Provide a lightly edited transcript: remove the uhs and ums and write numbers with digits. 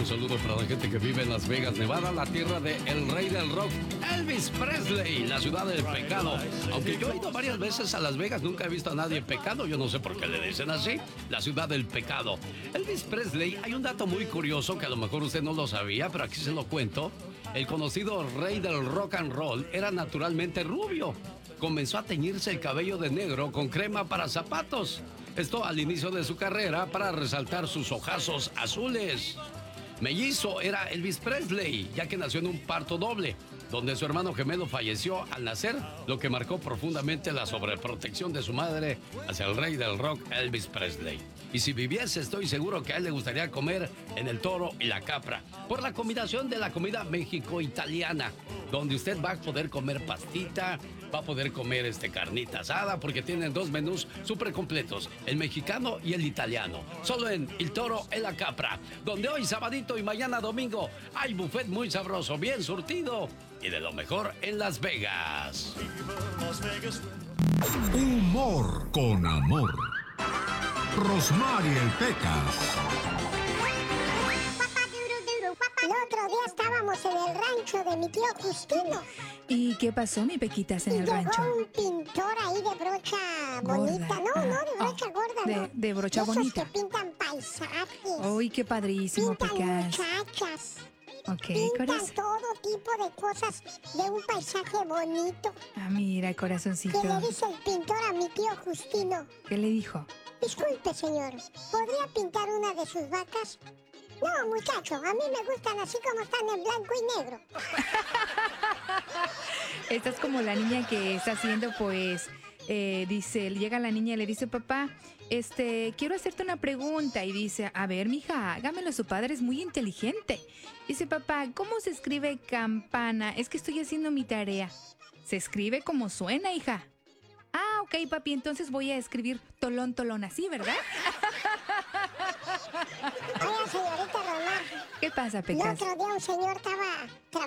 Un saludo para la gente que vive en Las Vegas, Nevada, la tierra de el rey del rock, Elvis Presley, la ciudad del pecado. Aunque yo he ido varias veces a Las Vegas, nunca he visto a nadie pecado. Yo no sé por qué le dicen así, la ciudad del pecado. Elvis Presley, hay un dato muy curioso que a lo mejor usted no lo sabía, pero aquí se lo cuento. El conocido rey del rock and roll era naturalmente rubio. Comenzó a teñirse el cabello de negro con crema para zapatos. Esto al inicio de su carrera para resaltar sus ojazos azules. Mellizo era Elvis Presley, ya que nació en un parto doble, donde su hermano gemelo falleció al nacer, lo que marcó profundamente la sobreprotección de su madre hacia el rey del rock, Elvis Presley. Y si viviese, estoy seguro que a él le gustaría comer en el Toro y la Capra, por la combinación de la comida México-italiana, donde usted va a poder comer pastita, va a poder comer carnita asada, porque tienen dos menús súper completos, el mexicano y el italiano. Solo en El Toro y la Capra, donde hoy sabadito y mañana domingo hay buffet muy sabroso, bien surtido y de lo mejor en Las Vegas. Humor con amor. Rosmarie Pecas. El otro día estábamos en el rancho de mi tío Justino. ¿Y qué pasó, mi Pequitas, en el rancho? Llegó un pintor ahí de brocha bonita. No, no, de brocha gorda, no. De brocha esos bonita. que pintan paisajes. ¡Uy, qué padrísimo, Pintan Pecas! muchachas. Ok, Pintan corazón. todo tipo de cosas de un paisaje bonito. Ah, mira, corazoncito. ¿Qué le dice el pintor a mi tío Justino? ¿Qué le dijo? Disculpe, señor, ¿podría pintar una de sus vacas? No, muchacho, a mí me gustan así como están en blanco y negro. Esta es como la niña que está haciendo, pues, dice, llega la niña y le dice, papá, quiero hacerte una pregunta. Y dice, a ver, mija, hágamelo, su padre es muy inteligente. Dice, papá, ¿cómo se escribe campana? Es que estoy haciendo mi tarea. Se escribe como suena, hija. Ah, ok, papi, entonces voy a escribir tolón, tolón, así, ¿verdad? Oiga, señorita Román. ¿Qué pasa, El Pecas? otro día un señor estaba